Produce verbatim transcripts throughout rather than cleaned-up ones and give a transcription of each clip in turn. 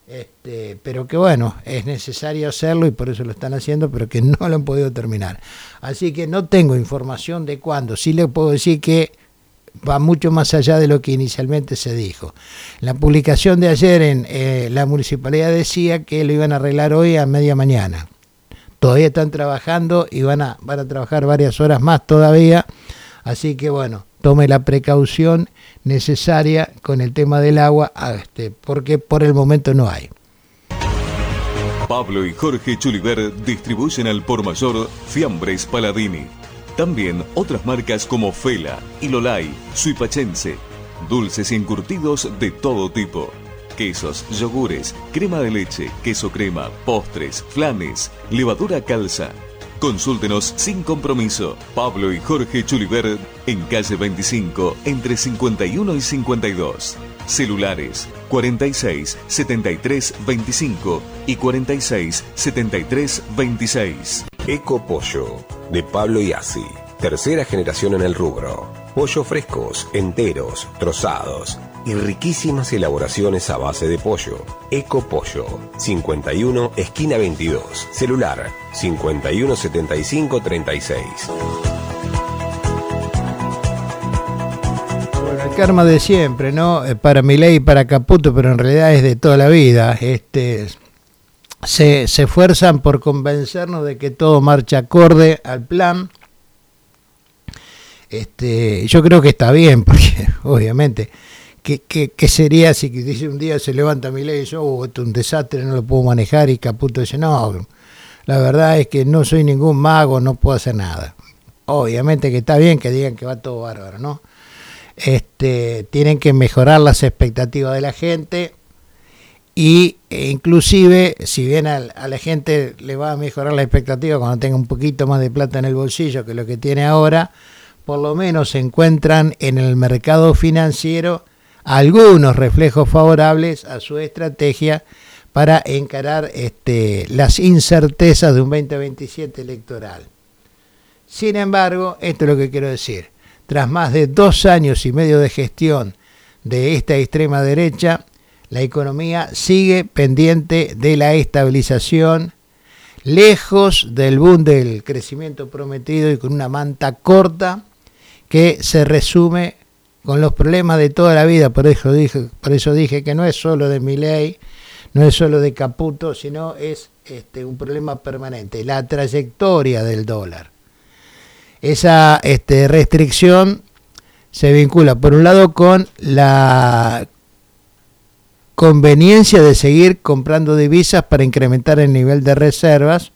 Este, pero que bueno, es necesario hacerlo y por eso lo están haciendo, pero que no lo han podido terminar. Así que no tengo información de cuándo. Sí le puedo decir que va mucho más allá de lo que inicialmente se dijo. La publicación de ayer en eh, la municipalidad decía que lo iban a arreglar hoy a media mañana. Todavía están trabajando y van a, van a trabajar varias horas más todavía. Así que bueno, tome la precaución necesaria con el tema del agua, este, porque por el momento no hay. Pablo y Jorge Chuliver distribuyen al por mayor Fiambres Paladini. También otras marcas como Fela, Ilolai, Suipachense. Dulces y encurtidos de todo tipo. Quesos, yogures, crema de leche, queso crema, postres, flanes, levadura calza. Consúltenos sin compromiso. Pablo y Jorge Chuliver en calle veinticinco, entre cincuenta y uno y cincuenta y dos. Celulares cuarenta y seis, setenta y tres, veinticinco y cuarenta y seis, setenta y tres, veintiséis. Eco Pollo, de Pablo Iazzi. Tercera generación en el rubro. Pollo frescos, enteros, trozados y riquísimas elaboraciones a base de pollo. Eco Pollo, cincuenta y uno, esquina veintidós. Celular, cincuenta y uno, setenta y cinco, treinta y seis. Bueno, el karma de siempre, ¿no? Para Milei y para Caputo, pero en realidad es de toda la vida. Este, se, se esfuerzan por convencernos de que todo marcha acorde al plan. Este, yo creo que está bien, porque obviamente, ¿qué, qué, qué sería si dice un día se levanta Milei y dice, oh, esto es un desastre, no lo puedo manejar, y Caputo dice, no, la verdad es que no soy ningún mago, no puedo hacer nada. Obviamente que está bien que digan que va todo bárbaro, ¿no? Este, tienen que mejorar las expectativas de la gente y e inclusive, si bien a, a la gente le va a mejorar la expectativa cuando tenga un poquito más de plata en el bolsillo que lo que tiene ahora, por lo menos se encuentran en el mercado financiero algunos reflejos favorables a su estrategia para encarar este, las incertezas de un veinte veintisiete electoral. Sin embargo, esto es lo que quiero decir, tras más de dos años y medio de gestión de esta extrema derecha, la economía sigue pendiente de la estabilización, lejos del boom del crecimiento prometido y con una manta corta que se resume con los problemas de toda la vida. Por eso dije, por eso dije que no es solo de Milei, no es solo de Caputo, sino es este, un problema permanente, la trayectoria del dólar. Esa este, restricción se vincula, por un lado, con la conveniencia de seguir comprando divisas para incrementar el nivel de reservas.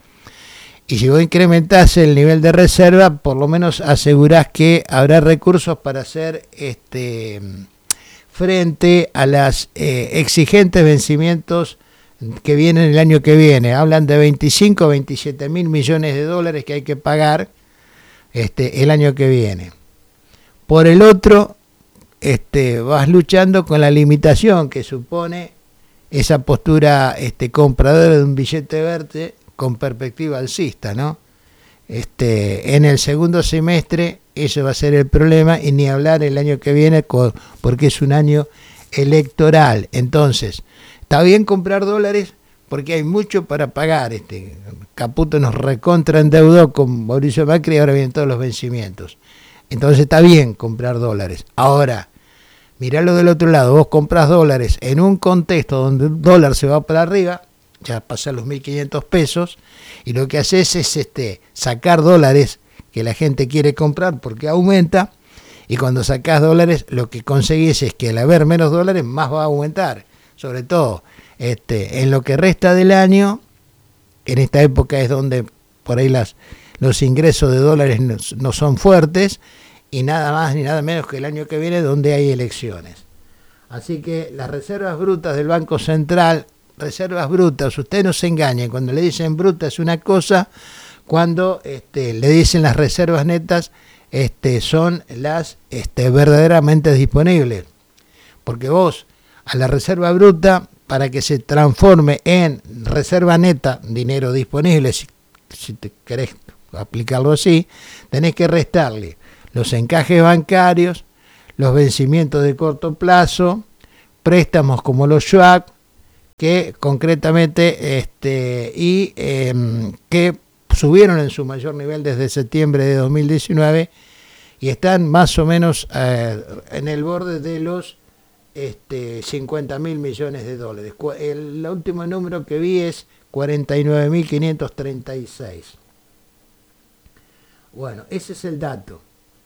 Y si vos incrementás el nivel de reserva, por lo menos asegurás que habrá recursos para hacer este frente a las eh, exigentes vencimientos que vienen el año que viene. Hablan de veinticinco, veintisiete mil millones de dólares que hay que pagar este, el año que viene. Por el otro, este, vas luchando con la limitación que supone esa postura este, compradora de un billete verde con perspectiva alcista, ¿no? Este, en el segundo semestre eso va a ser el problema, y ni hablar el año que viene con, porque es un año electoral. Entonces, está bien comprar dólares porque hay mucho para pagar. Este, Caputo nos recontra endeudó con Mauricio Macri y ahora vienen todos los vencimientos. Entonces está bien comprar dólares. Ahora, miralo del otro lado, vos compras dólares en un contexto donde el dólar se va para arriba, ya pasan los mil quinientos pesos, y lo que haces es este, sacar dólares que la gente quiere comprar porque aumenta, y cuando sacás dólares lo que conseguís es que al haber menos dólares más va a aumentar, sobre todo este, en lo que resta del año. En esta época es donde por ahí las, los ingresos de dólares no, no son fuertes, y nada más ni nada menos que el año que viene donde hay elecciones. Así que las reservas brutas del Banco Central, reservas brutas, ustedes no se engañen, cuando le dicen brutas es una cosa, cuando este, le dicen las reservas netas este, son las este, verdaderamente disponibles, porque vos a la reserva bruta, para que se transforme en reserva neta, dinero disponible, si, si te querés aplicarlo así, tenés que restarle los encajes bancarios, los vencimientos de corto plazo, préstamos como los S W A C, que concretamente este, y eh, que subieron en su mayor nivel desde septiembre de dos mil diecinueve y están más o menos eh, en el borde de los este, cincuenta mil millones de dólares. El, el último número que vi es cuarenta y nueve mil quinientos treinta y seis. Bueno, ese es el dato.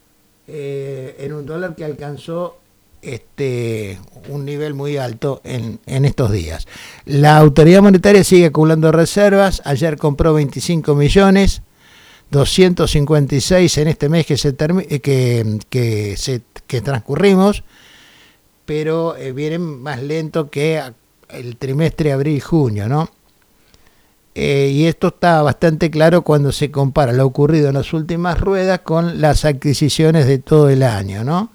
Eh, en un dólar que alcanzó este un nivel muy alto en, en estos días. La autoridad monetaria sigue acumulando reservas. Ayer compró veinticinco millones doscientos cincuenta y seis en este mes que se termi- que, que, se, que transcurrimos, pero eh, vienen más lento que el trimestre abril-junio, ¿no? Eh, y esto está bastante claro cuando se compara lo ocurrido en las últimas ruedas con las adquisiciones de todo el año, ¿no?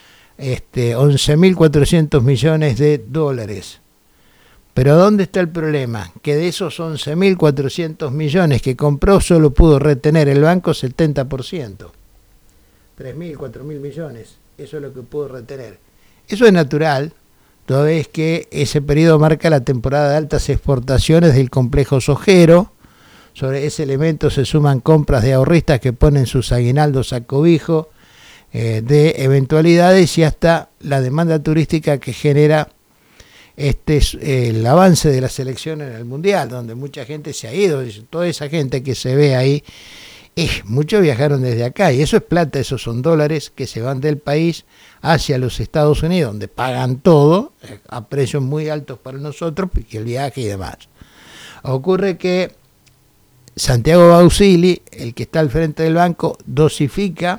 Este, once mil cuatrocientos millones de dólares. Pero ¿dónde está el problema? Que de esos once mil cuatrocientos millones que compró solo pudo retener el banco setenta por ciento. tres mil, cuatro mil millones, eso es lo que pudo retener. Eso es natural, toda vez que ese periodo marca la temporada de altas exportaciones del complejo sojero. Sobre ese elemento se suman compras de ahorristas que ponen sus aguinaldos a cobijo eh, de eventualidades y hasta la demanda turística que genera este eh, el avance de la selección en el Mundial, donde mucha gente se ha ido. Toda esa gente que se ve ahí, eh, muchos viajaron desde acá, y eso es plata, esos son dólares que se van del país hacia los Estados Unidos, donde pagan todo eh, a precios muy altos para nosotros, y el viaje y demás. Ocurre que Santiago Bausili, el que está al frente del banco, dosifica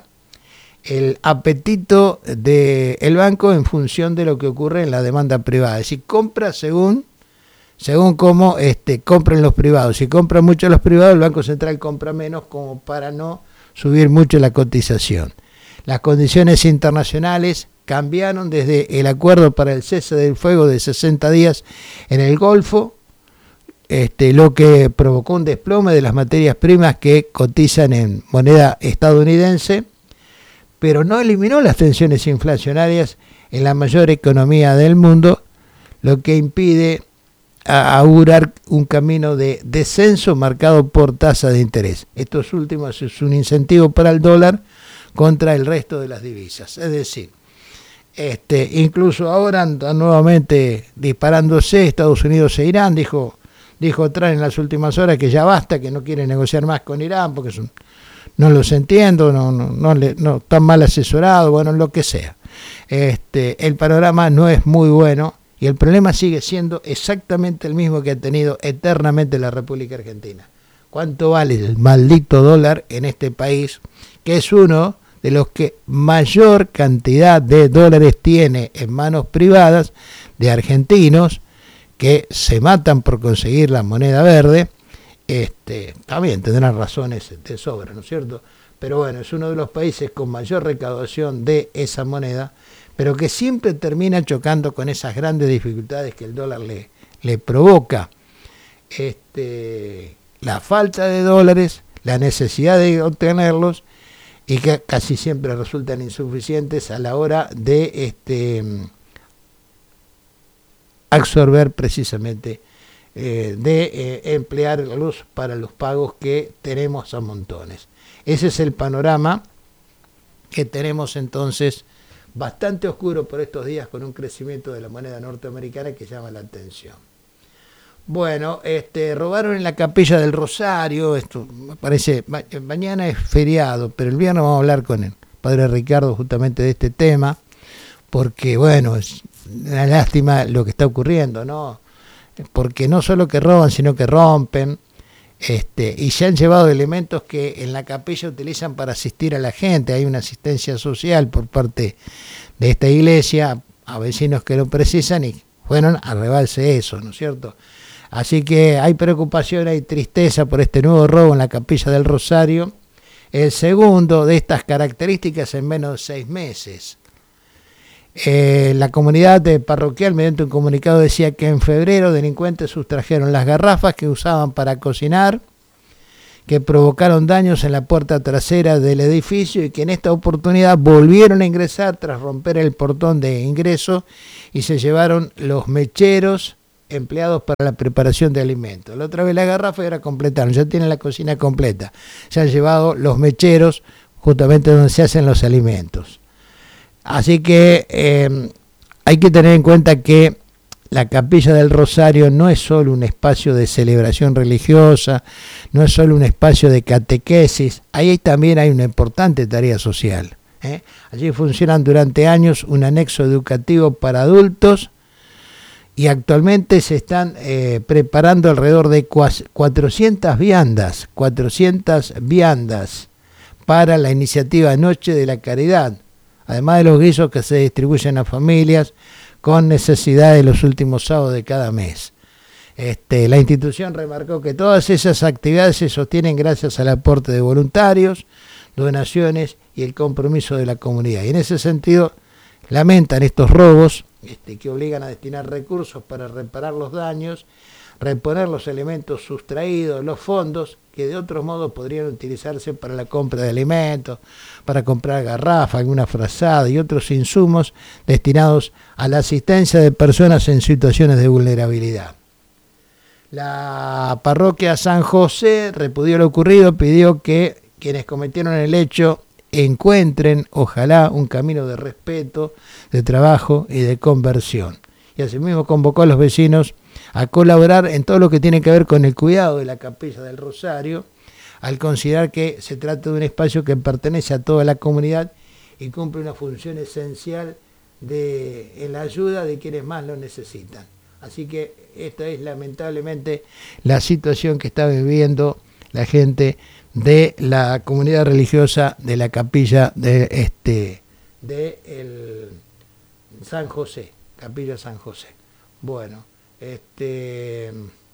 el apetito del banco en función de lo que ocurre en la demanda privada. Es decir, compra según, según cómo este, compren los privados. Si compran mucho los privados, el Banco Central compra menos, como para no subir mucho la cotización. Las condiciones internacionales cambiaron desde el acuerdo para el cese del fuego de sesenta días en el Golfo, este, lo que provocó un desplome de las materias primas que cotizan en moneda estadounidense, pero no eliminó las tensiones inflacionarias en la mayor economía del mundo, lo que impide augurar un camino de descenso marcado por tasa de interés. Estos últimos es un incentivo para el dólar contra el resto de las divisas. Es decir, este, incluso ahora andan nuevamente disparándose Estados Unidos e Irán. Dijo, dijo Trump en las últimas horas que ya basta, que no quiere negociar más con Irán porque es un... No los entiendo, no, no, no, le, no están mal asesorados, bueno, lo que sea. Este, el panorama no es muy bueno y el problema sigue siendo exactamente el mismo que ha tenido eternamente la República Argentina. ¿Cuánto vale el maldito dólar en este país, que es uno de los que mayor cantidad de dólares tiene en manos privadas de argentinos que se matan por conseguir la moneda verde? Este, también tendrán razones de sobra, ¿no es cierto? Pero bueno, es uno de los países con mayor recaudación de esa moneda, pero que siempre termina chocando con esas grandes dificultades que el dólar le, le provoca. Este, la falta de dólares, la necesidad de obtenerlos, y que casi siempre resultan insuficientes a la hora de este, absorber precisamente Eh, de eh, emplearlos para los pagos que tenemos a montones. Ese es el panorama que tenemos entonces bastante oscuro por estos días, con un crecimiento de la moneda norteamericana que llama la atención. Bueno, este, robaron en la Capilla del Rosario. Esto me parece, ma- mañana es feriado, pero el viernes vamos a hablar con el padre Ricardo justamente de este tema, porque bueno, es una lástima lo que está ocurriendo, ¿no? Porque no solo que roban, sino que rompen, este, y se han llevado elementos que en la capilla utilizan para asistir a la gente. Hay una asistencia social por parte de esta iglesia a vecinos que lo precisan y fueron a robarse eso, ¿no es cierto? Así que hay preocupación, hay tristeza por este nuevo robo en la Capilla del Rosario, el segundo de estas características en menos de seis meses. Eh, la comunidad de parroquial, mediante un comunicado, decía que en febrero delincuentes sustrajeron las garrafas que usaban para cocinar, que provocaron daños en la puerta trasera del edificio y que en esta oportunidad volvieron a ingresar tras romper el portón de ingreso y se llevaron los mecheros empleados para la preparación de alimentos. La otra vez la garrafa y ahora completaron, ya tienen la cocina completa. Se han llevado los mecheros justamente donde se hacen los alimentos. Así que eh, hay que tener en cuenta que la Capilla del Rosario no es solo un espacio de celebración religiosa, no es solo un espacio de catequesis, ahí también hay una importante tarea social. ¿eh? Allí funcionan durante años un anexo educativo para adultos y actualmente se están eh, preparando alrededor de cuatrocientas viandas, cuatrocientas viandas para la iniciativa Noche de la Caridad, además de los guisos que se distribuyen a familias con necesidad de los últimos sábados de cada mes. Este, la institución remarcó que todas esas actividades se sostienen gracias al aporte de voluntarios, donaciones y el compromiso de la comunidad. Y en ese sentido lamentan estos robos este, que obligan a destinar recursos para reparar los daños, reponer los elementos sustraídos, los fondos que de otro modo podrían utilizarse para la compra de alimentos, para comprar garrafas, alguna frazada y otros insumos destinados a la asistencia de personas en situaciones de vulnerabilidad. La parroquia San José repudió lo ocurrido, pidió que quienes cometieron el hecho encuentren, ojalá, un camino de respeto, de trabajo y de conversión. Y asimismo convocó a los vecinos a colaborar en todo lo que tiene que ver con el cuidado de la Capilla del Rosario, al considerar que se trata de un espacio que pertenece a toda la comunidad y cumple una función esencial de, en la ayuda de quienes más lo necesitan. Así que esta es lamentablemente la situación que está viviendo la gente de la comunidad religiosa de la Capilla de este de el San José, Capilla San José. Bueno, este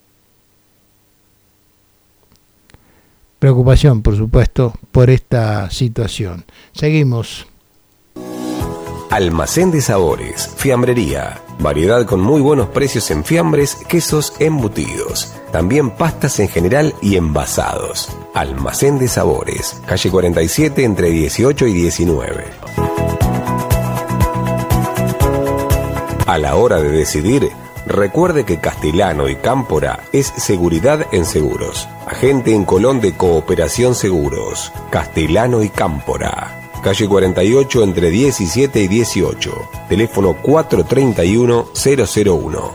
preocupación, por supuesto, por esta situación. Seguimos. Almacén de Sabores, Fiambrería. Variedad con muy buenos precios en fiambres, quesos, embutidos. También pastas en general y envasados. Almacén de Sabores, calle cuarenta y siete entre dieciocho y diecinueve. A la hora de decidir, recuerde que Castellano y Cámpora es seguridad en seguros. Agente en Colón de Cooperación Seguros. Castellano y Cámpora. Calle cuarenta y ocho entre diecisiete y dieciocho. Teléfono cuatro tres uno cero cero uno.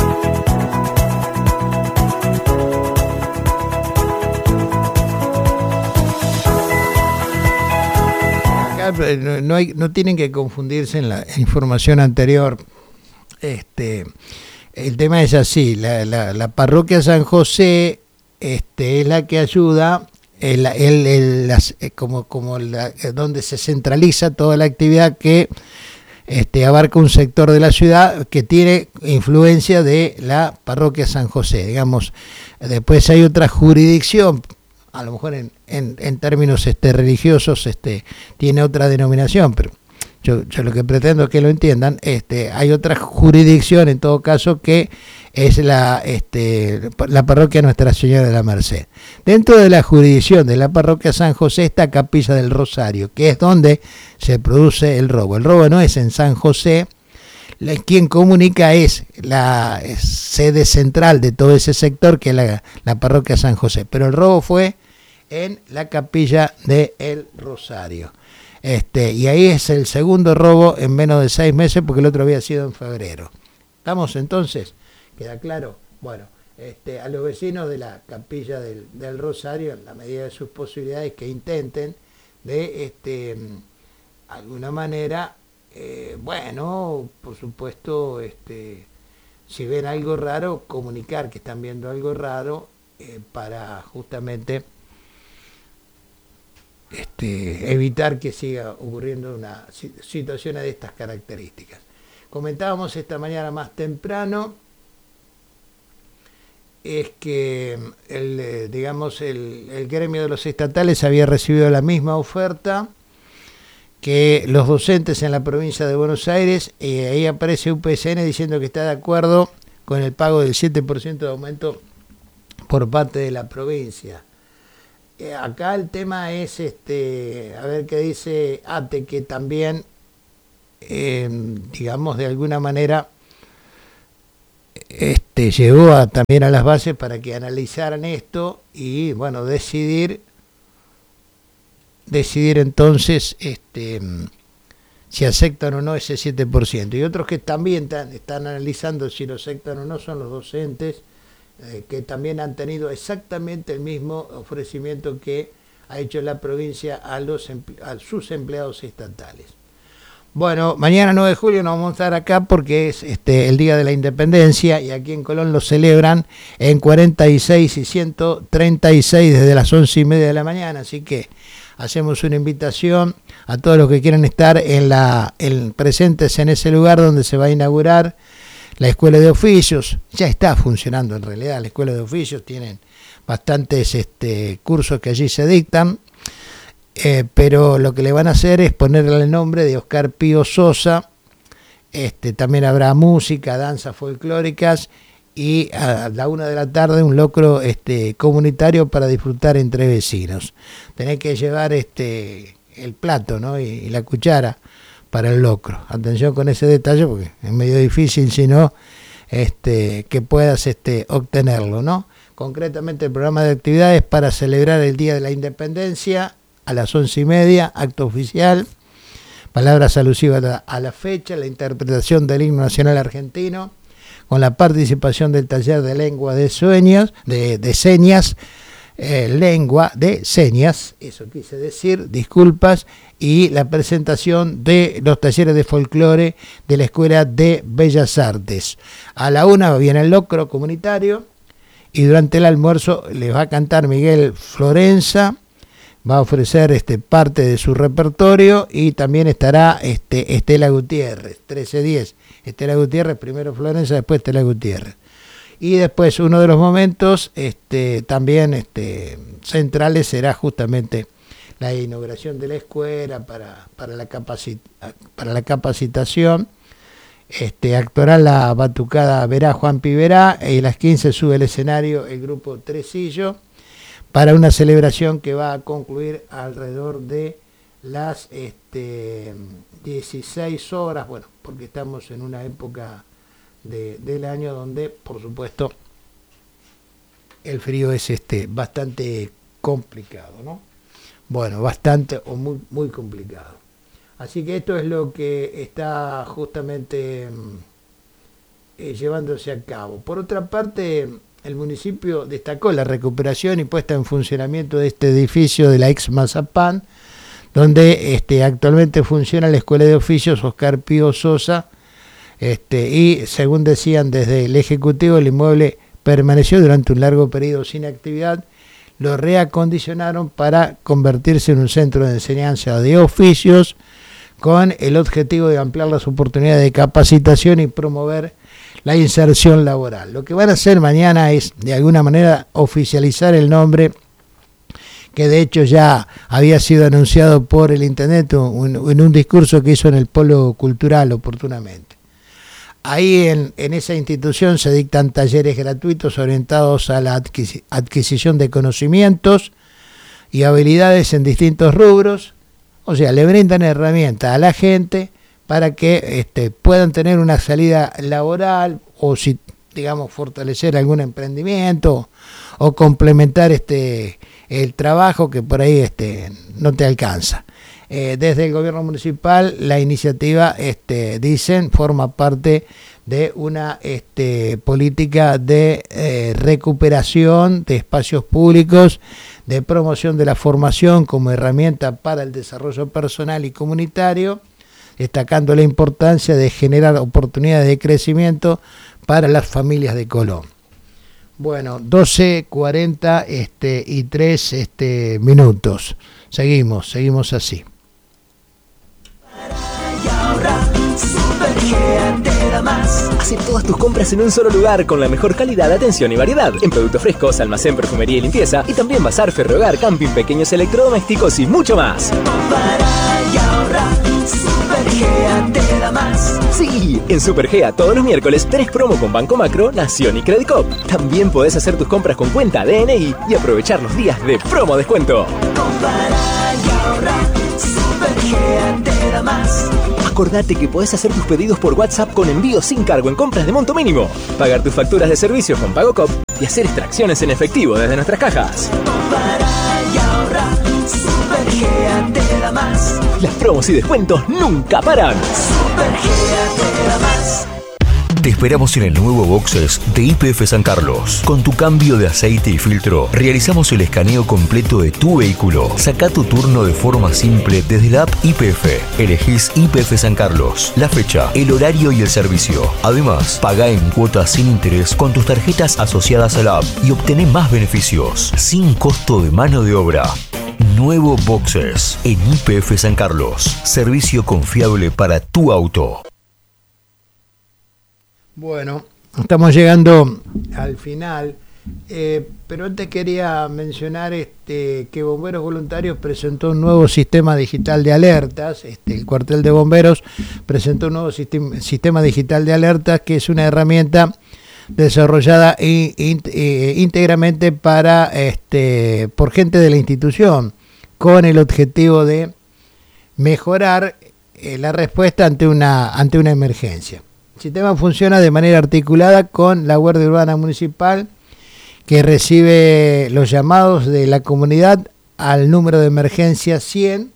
Acá no, hay, no tienen que confundirse en la información anterior. Este, el tema es así, la, la, la parroquia San José este, es la que ayuda, el, el, el, las, como, como la, donde se centraliza toda la actividad que este, abarca un sector de la ciudad que tiene influencia de la parroquia San José. Digamos, después hay otra jurisdicción, a lo mejor en, en, en términos este, religiosos este, tiene otra denominación, pero Yo, yo lo que pretendo es que lo entiendan. Este, hay otra jurisdicción, en todo caso, que es la, este, la parroquia Nuestra Señora de la Merced. Dentro de la jurisdicción de la parroquia San José está Capilla del Rosario, que es donde se produce el robo. El robo no es en San José. La, quien comunica es la es sede central de todo ese sector, que es la, la parroquia San José. Pero el robo fue en la Capilla del Rosario. Este, y ahí es el segundo robo en menos de seis meses, porque el otro había sido en febrero. ¿Estamos entonces? ¿Queda claro? Bueno, este, a los vecinos de la Capilla del, del Rosario, en la medida de sus posibilidades, que intenten de este, alguna manera, eh, bueno, por supuesto, este, si ven algo raro, comunicar que están viendo algo raro eh, para justamente Este, evitar que siga ocurriendo una situación de estas características. Comentábamos esta mañana más temprano es que el, digamos el, el gremio de los estatales había recibido la misma oferta que los docentes en la provincia de Buenos Aires, y ahí aparece U P C N diciendo que está de acuerdo con el pago del siete por ciento de aumento por parte de la provincia. Eh, acá el tema es, este, a ver qué dice A T E, que también, eh, digamos, de alguna manera este, llegó a, también a las bases para que analizaran esto y bueno, decidir decidir entonces este, si aceptan o no ese siete por ciento. Y otros que también están, están analizando si lo aceptan o no son los docentes, eh, que también han tenido exactamente el mismo ofrecimiento que ha hecho la provincia a, los, a sus empleados estatales. Bueno, mañana nueve de julio nos vamos a estar acá porque es este, el Día de la Independencia y aquí en Colón lo celebran en cuarenta y seis y ciento treinta y seis desde las once y media de la mañana, así que hacemos una invitación a todos los que quieran estar en la en, presentes en ese lugar donde se va a inaugurar la Escuela de Oficios. Ya está funcionando en realidad la Escuela de Oficios, tienen bastantes este, cursos que allí se dictan, eh, pero lo que le van a hacer es ponerle el nombre de Oscar Pío Sosa. Este, también habrá música, danzas folclóricas y a la una de la tarde un locro este, comunitario para disfrutar entre vecinos. Tenés que llevar este, el plato, ¿no? y, y la cuchara para el locro. Atención con ese detalle porque es medio difícil si no este, que puedas este, obtenerlo, ¿no? Concretamente el programa de actividades para celebrar el Día de la Independencia a las once y media, acto oficial, palabras alusivas a la, a la fecha, la interpretación del himno nacional argentino, con la participación del taller de lengua de sueños, de, de señas, eh, lengua de señas, eso quise decir, disculpas, y la presentación de los talleres de folclore de la Escuela de Bellas Artes. A la una viene el locro comunitario y durante el almuerzo les va a cantar Miguel Florenza, va a ofrecer este, parte de su repertorio y también estará este, Estela Gutiérrez, trece diez. Estela Gutiérrez, primero Florencia, después Estela Gutiérrez. Y después uno de los momentos este, también este, centrales será justamente la inauguración de la escuela para, para, la, capacit para la capacitación. Este, actuará la batucada Verá Juan Piverá y a las quince sube al escenario el grupo Tresillo para una celebración que va a concluir alrededor de las este, dieciséis horas, bueno, porque estamos en una época de, del año donde, por supuesto, el frío es este, bastante complicado, ¿no? Bueno, bastante o muy, muy complicado. Así que esto es lo que está justamente eh, llevándose a cabo. Por otra parte, el municipio destacó la recuperación y puesta en funcionamiento de este edificio de la ex Mazapán, donde este, actualmente funciona la Escuela de Oficios Oscar Pío Sosa, este, y según decían desde el Ejecutivo, el inmueble permaneció durante un largo periodo sin actividad, lo reacondicionaron para convertirse en un centro de enseñanza de oficios con el objetivo de ampliar las oportunidades de capacitación y promover la inserción laboral. Lo que van a hacer mañana es, de alguna manera, oficializar el nombre que de hecho ya había sido anunciado por el intendente en un discurso que hizo en el Polo Cultural oportunamente. Ahí en, en esa institución se dictan talleres gratuitos orientados a la adquis- adquisición de conocimientos y habilidades en distintos rubros, o sea, le brindan herramientas a la gente para que este, puedan tener una salida laboral o si, digamos, fortalecer algún emprendimiento o complementar este el trabajo que por ahí este, no te alcanza. Eh, desde el gobierno municipal la iniciativa, este, dicen, forma parte de una este, política de eh, recuperación de espacios públicos, de promoción de la formación como herramienta para el desarrollo personal y comunitario, destacando la importancia de generar oportunidades de crecimiento para las familias de Colón. Bueno, doce cuarenta este, y tres este, minutos. Seguimos, seguimos así. Hace todas tus compras en un solo lugar con la mejor calidad, atención y variedad en productos frescos, almacén, perfumería y limpieza y también bazar, ferrohogar, camping, pequeños electrodomésticos y mucho más. Sí, en Supergea todos los miércoles tenés promo con Banco Macro, Nación y Credicop. También podés hacer tus compras con cuenta D N I y aprovechar los días de promo descuento. Comparar y ahorrar, Super Supergea te da más. Acordate que podés hacer tus pedidos por WhatsApp con envío sin cargo en compras de monto mínimo, pagar tus facturas de servicio con PagoCop y hacer extracciones en efectivo desde nuestras cajas. Para y ahorrar, Supergea te da más. Las promos y descuentos nunca paran. Supergea te da más. Te esperamos en el nuevo Boxes de Y P F San Carlos. Con tu cambio de aceite y filtro, realizamos el escaneo completo de tu vehículo. Saca tu turno de forma simple desde la app Y P F. Elegís Y P F San Carlos, la fecha, el horario y el servicio. Además, paga en cuotas sin interés con tus tarjetas asociadas a la app y obtené más beneficios, sin costo de mano de obra. Nuevo Boxes en Y P F San Carlos. Servicio confiable para tu auto. Bueno, estamos llegando al final, eh, pero antes quería mencionar este, que Bomberos Voluntarios presentó un nuevo sistema digital de alertas. Este, el cuartel de bomberos presentó un nuevo sistema, sistema digital de alertas, que es una herramienta desarrollada in, in, eh, íntegramente para este, por gente de la institución, con el objetivo de mejorar eh, la respuesta ante una, ante una emergencia. El sistema funciona de manera articulada con la Guardia Urbana Municipal, que recibe los llamados de la comunidad al número de emergencia cien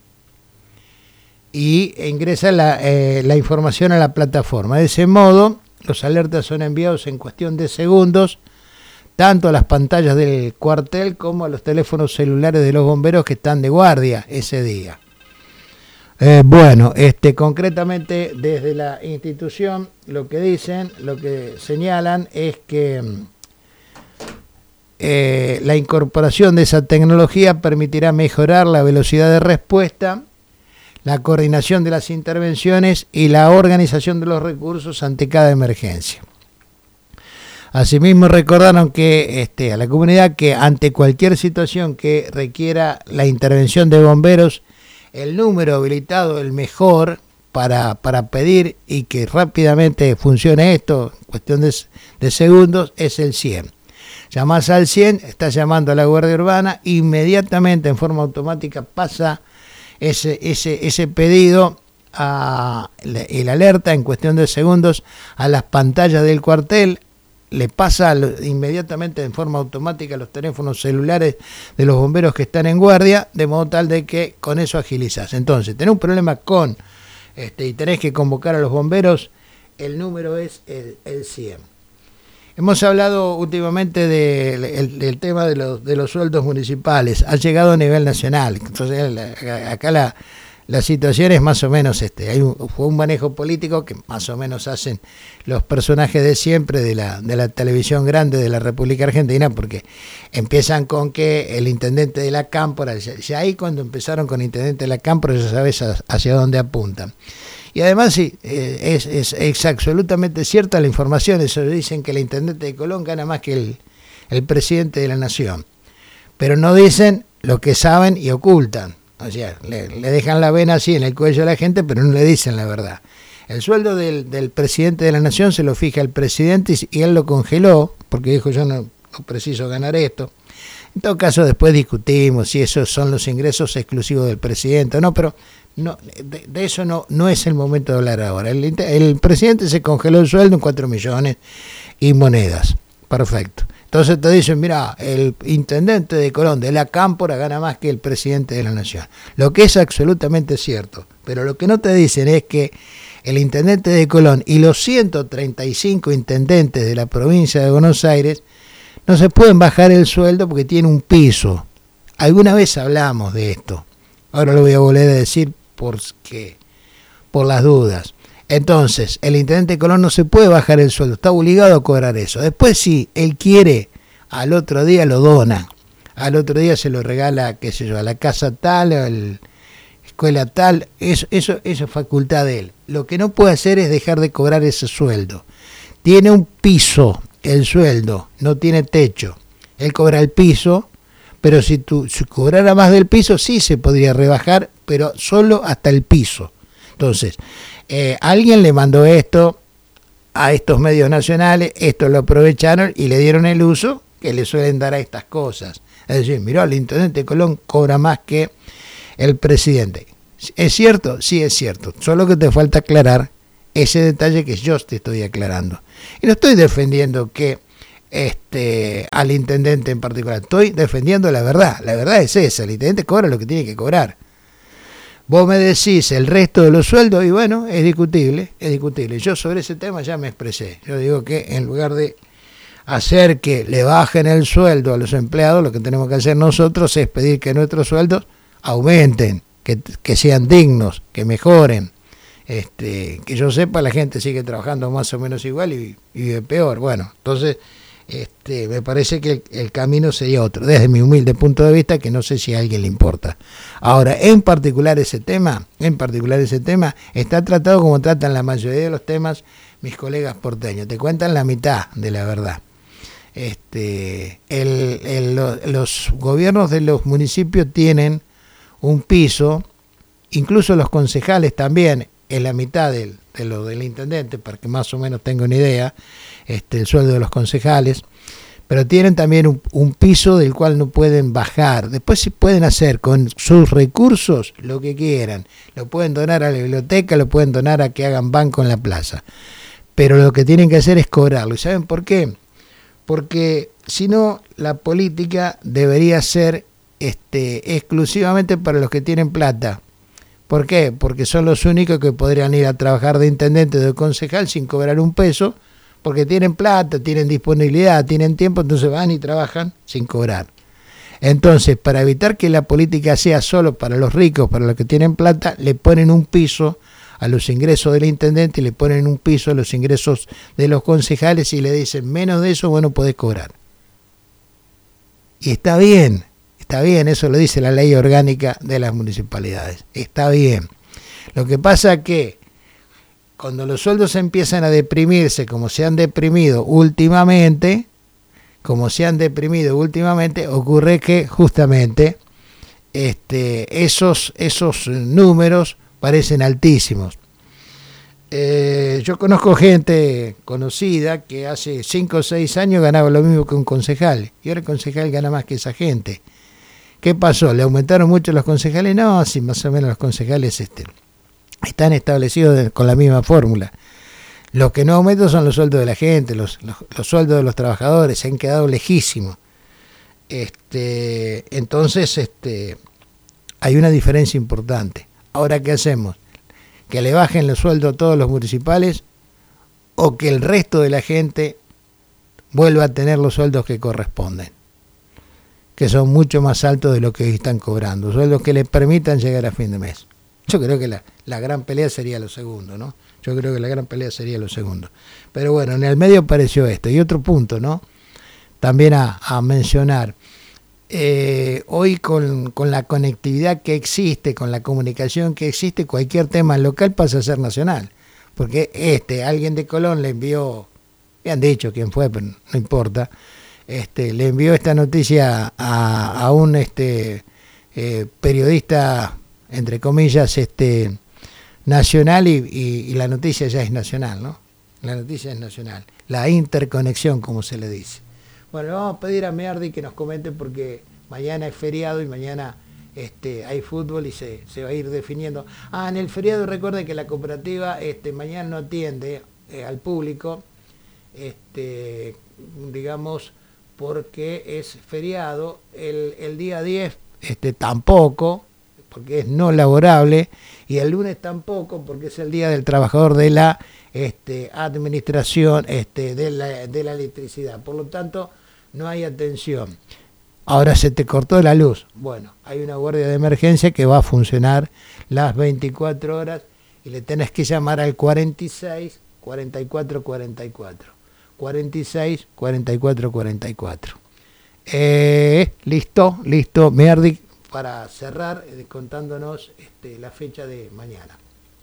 y ingresa la, eh, la información a la plataforma. De ese modo, los alertas son enviados en cuestión de segundos, tanto a las pantallas del cuartel como a los teléfonos celulares de los bomberos que están de guardia ese día. Eh, bueno, este, concretamente desde la institución lo que dicen, lo que señalan es que eh, la incorporación de esa tecnología permitirá mejorar la velocidad de respuesta, la coordinación de las intervenciones y la organización de los recursos ante cada emergencia. Asimismo, recordaron que este, a la comunidad que ante cualquier situación que requiera la intervención de bomberos, el número habilitado, el mejor para, para pedir y que rápidamente funcione esto, en cuestión de, de segundos, es el cien. Llamás al cien, estás llamando a la Guardia Urbana, inmediatamente en forma automática pasa ese, ese, ese pedido, a el alerta en cuestión de segundos a las pantallas del cuartel, le pasa inmediatamente en forma automática a los teléfonos celulares de los bomberos que están en guardia, de modo tal de que con eso agilizás. Entonces, tenés un problema con, este, y tenés que convocar a los bomberos, el número es el, el cien. Hemos hablado últimamente del de, del tema de los, de los sueldos municipales, ha llegado a nivel nacional, entonces acá la... La situación es más o menos este, hay un, fue un manejo político que más o menos hacen los personajes de siempre de la, de la televisión grande de la República Argentina, porque empiezan con que el intendente de la Cámpora, ya, ya ahí cuando empezaron con el intendente de la Cámpora ya sabes hacia dónde apuntan. Y además sí, eh, es, es, es absolutamente cierta la información, eso dicen que el intendente de Colón gana más que el, el presidente de la Nación, pero no dicen lo que saben y ocultan. O sea, le, le dejan la vena así en el cuello a la gente, pero no le dicen la verdad. El sueldo del, del presidente de la Nación se lo fija el presidente y, y él lo congeló, porque dijo yo no, no preciso ganar esto. En todo caso, después discutimos si esos son los ingresos exclusivos del presidente o no, pero no, de, de eso no, no es el momento de hablar ahora. El, el presidente se congeló el sueldo en cuatro millones y monedas. Perfecto. Entonces te dicen, mira, el intendente de Colón, de la Cámpora, gana más que el presidente de la Nación. Lo que es absolutamente cierto. Pero lo que no te dicen es que el intendente de Colón y los ciento treinta y cinco intendentes de la provincia de Buenos Aires no se pueden bajar el sueldo porque tienen un piso. Alguna vez hablamos de esto. Ahora lo voy a volver a decir porque, por las dudas. Entonces, el intendente de Colón no se puede bajar el sueldo, está obligado a cobrar eso. Después, si él quiere, al otro día lo dona. Al otro día se lo regala, qué sé yo, a la casa tal, a la escuela tal. Eso, eso, eso es facultad de él. Lo que no puede hacer es dejar de cobrar ese sueldo. Tiene un piso el sueldo, no tiene techo. Él cobra el piso, pero si, tú, si cobrara más del piso, sí se podría rebajar, pero solo hasta el piso. Entonces, eh, alguien le mandó esto a estos medios nacionales, esto lo aprovecharon y le dieron el uso que le suelen dar a estas cosas. Es decir, mirá, el intendente de Colón cobra más que el presidente. ¿Es cierto? Sí, es cierto. Solo que te falta aclarar ese detalle que yo te estoy aclarando. Y no estoy defendiendo que este al intendente en particular, estoy defendiendo la verdad. La verdad es esa, el intendente cobra lo que tiene que cobrar. Vos me decís el resto de los sueldos y bueno, es discutible, es discutible. Yo sobre ese tema ya me expresé. Yo digo que en lugar de hacer que le bajen el sueldo a los empleados, lo que tenemos que hacer nosotros es pedir que nuestros sueldos aumenten, que, que sean dignos, que mejoren. Este, que yo sepa, la gente sigue trabajando más o menos igual y, y vive peor. Bueno, entonces este, me parece que el, el camino sería otro, desde mi humilde punto de vista, que no sé si a alguien le importa. Ahora, en particular ese tema, en particular ese tema, está tratado como tratan la mayoría de los temas mis colegas porteños. Te cuentan la mitad de la verdad. Este, el, el, los gobiernos de los municipios tienen un piso, incluso los concejales también, en la mitad del, de lo del intendente, para que más o menos tenga una idea, este, el sueldo de los concejales, pero tienen también un, un piso del cual no pueden bajar. Después sí pueden hacer con sus recursos lo que quieran, lo pueden donar a la biblioteca, lo pueden donar a que hagan banco en la plaza, pero lo que tienen que hacer es cobrarlo. ¿Y saben por qué? Porque si no, la política debería ser este, exclusivamente para los que tienen plata. ¿Por qué? Porque son los únicos que podrían ir a trabajar de intendente o de concejal sin cobrar un peso, porque tienen plata, tienen disponibilidad, tienen tiempo, entonces van y trabajan sin cobrar. Entonces, para evitar que la política sea solo para los ricos, para los que tienen plata, le ponen un piso a los ingresos del intendente y le ponen un piso a los ingresos de los concejales y le dicen, menos de eso, bueno, podés cobrar. Y está bien. Está bien, eso lo dice la ley orgánica de las municipalidades. Está bien. Lo que pasa es que cuando los sueldos empiezan a deprimirse, como se han deprimido últimamente, como se han deprimido últimamente, ocurre que justamente este, esos, esos números parecen altísimos. Eh, yo conozco gente conocida que hace cinco o seis años ganaba lo mismo que un concejal, y ahora el concejal gana más que esa gente. ¿Qué pasó? ¿Le aumentaron mucho los concejales? No, sí, más o menos los concejales este, están establecidos de, con la misma fórmula. Los que no aumentan son los sueldos de la gente, los, los, los sueldos de los trabajadores, se han quedado lejísimos. Este, entonces, este, hay una diferencia importante. Ahora, ¿qué hacemos? ¿Que le bajen los sueldos a todos los municipales o que el resto de la gente vuelva a tener los sueldos que corresponden? Que son mucho más altos de lo que están cobrando, sueldos que les permitan llegar a fin de mes. Yo creo que la, la gran pelea sería lo segundo, ¿no? Yo creo que la gran pelea sería lo segundo. Pero bueno, en el medio apareció esto. Y otro punto, ¿no? También a, a mencionar. Eh, hoy con, con la conectividad que existe, con la comunicación que existe, cualquier tema local pasa a ser nacional. Porque este, alguien de Colón le envió, me han dicho quién fue, pero no importa, Este, le envió esta noticia a, a un este, eh, periodista, entre comillas, este, nacional y, y, y la noticia ya es nacional, ¿no? La noticia es nacional. La interconexión, como se le dice. Bueno, le vamos a pedir a Meardi que nos comente porque mañana es feriado y mañana este, hay fútbol y se, se va a ir definiendo. Ah, en el feriado recuerde que la cooperativa este, mañana no atiende eh, al público, este, digamos, porque es feriado, el, el día diez este, tampoco, porque es no laborable, y el lunes tampoco, porque es el día del trabajador de la este, administración este, de, la, de la electricidad. Por lo tanto, no hay atención. Ahora se te cortó la luz. Bueno, hay una guardia de emergencia que va a funcionar las veinticuatro horas y le tenés que llamar al cuarenta y seis, cuarenta y cuatro, cuarenta y cuatro. cuarenta y seis, cuarenta y cuatro, cuarenta y cuatro. Eh, listo, listo, Meardi, para cerrar eh, contándonos este, la fecha de mañana.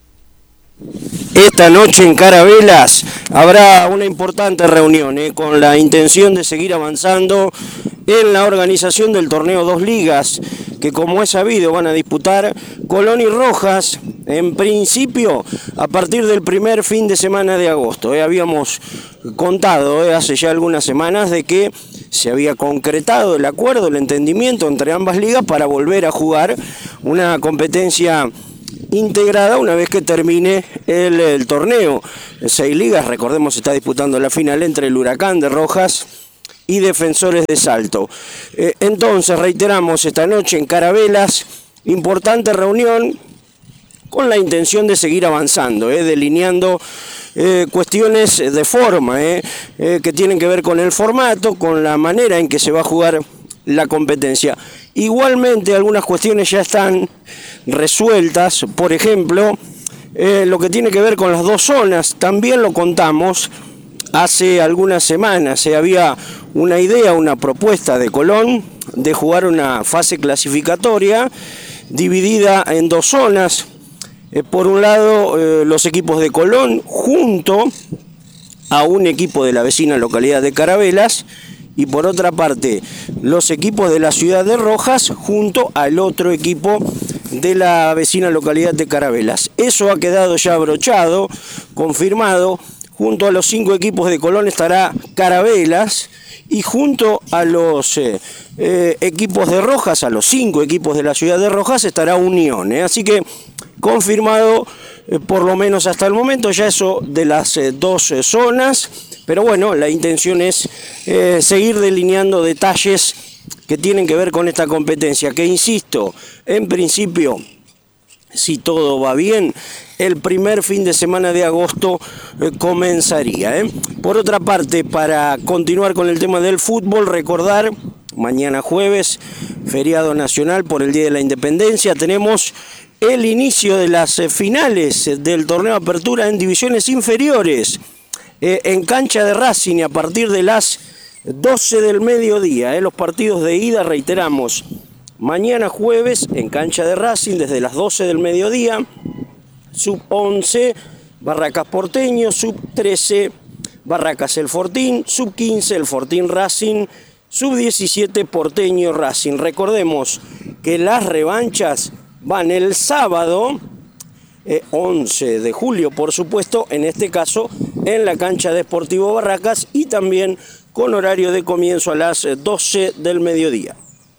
Esta noche en Carabelas habrá una importante reunión eh, con la intención de seguir avanzando en la organización del torneo Dos Ligas, que como es sabido van a disputar Colón y Rojas, en principio a partir del primer fin de semana de agosto. Eh, habíamos contado eh, hace ya algunas semanas de que se había concretado el acuerdo, el entendimiento entre ambas ligas para volver a jugar una competencia integrada una vez que termine el, el torneo. Seis ligas, recordemos, se está disputando la final entre el Huracán de Rojas y Defensores de Salto. Eh, entonces, reiteramos, esta noche en Carabelas, importante reunión con la intención de seguir avanzando, eh, delineando eh, cuestiones de forma, eh, eh, que tienen que ver con el formato, con la manera en que se va a jugar la competencia. Igualmente, algunas cuestiones ya están resueltas, por ejemplo, eh, lo que tiene que ver con las dos zonas, también lo contamos hace algunas semanas. Eh, había una idea, una propuesta de Colón de jugar una fase clasificatoria dividida en dos zonas. Eh, por un lado, eh, los equipos de Colón junto a un equipo de la vecina localidad de Carabelas, y por otra parte, los equipos de la ciudad de Rojas junto al otro equipo de la vecina localidad de Carabelas. Eso ha quedado ya abrochado, confirmado. Junto a los cinco equipos de Colón estará Carabelas, y junto a los eh, eh, equipos de Rojas, a los cinco equipos de la ciudad de Rojas, estará Unión. ¿eh? Así que confirmado, eh, por lo menos hasta el momento, ya eso de las eh, dos eh, zonas. Pero bueno, la intención es eh, seguir delineando detalles que tienen que ver con esta competencia, que insisto, en principio, si todo va bien, el primer fin de semana de agosto eh, comenzaría. ¿eh? Por otra parte, para continuar con el tema del fútbol, recordar, mañana jueves, feriado nacional por el Día de la Independencia, tenemos el inicio de las eh, finales del torneo Apertura en divisiones inferiores, eh, en cancha de Racing, a partir de las doce del mediodía. ¿eh? Los partidos de ida, reiteramos, mañana jueves en cancha de Racing desde las doce del mediodía, sub once Barracas Porteño, sub trece Barracas El Fortín, sub quince El Fortín Racing, sub diecisiete Porteño Racing. Recordemos que las revanchas van el sábado eh, once de julio, por supuesto, en este caso en la cancha de Sportivo Barracas, y también con horario de comienzo a las doce del mediodía.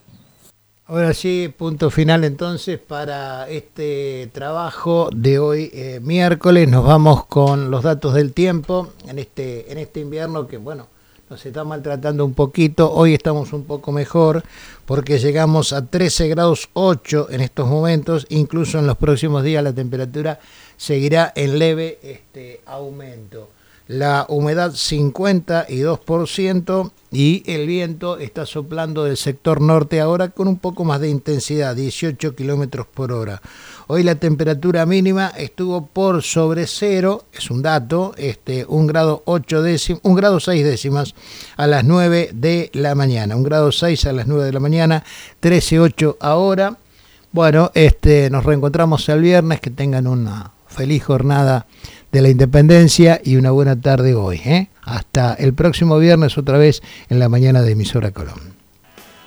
Ahora sí, punto final entonces para este trabajo de hoy, eh, miércoles. Nos vamos con los datos del tiempo en este, en este invierno que, bueno, nos está maltratando un poquito. Hoy estamos un poco mejor porque llegamos a trece grados ocho en estos momentos. Incluso en los próximos días la temperatura seguirá en leve este, aumento. La humedad cincuenta y dos por ciento y el viento está soplando del sector norte ahora con un poco más de intensidad, dieciocho kilómetros por hora. Hoy la temperatura mínima estuvo por sobre cero, es un dato, este, un grado ocho décimas, un grado seis décimas a las nueve de la mañana, un grado seis a las nueve de la mañana, trece ocho ahora. Bueno, este, nos reencontramos el viernes, que tengan una feliz jornada de la Independencia y una buena tarde hoy. ¿eh? Hasta el próximo viernes, otra vez en la mañana de Emisora Colón.